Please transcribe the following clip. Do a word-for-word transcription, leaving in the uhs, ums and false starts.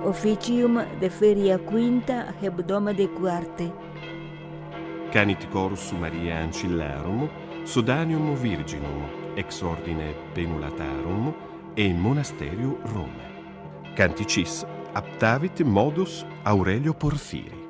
officium de feria quinta hebdomade quarte. Canit corus Maria Ancillarum, Sodanium Virginum, ex ordine Penulatarum, e in monasterio Rome. Canticis aptavit modus Aurelio Porphyri.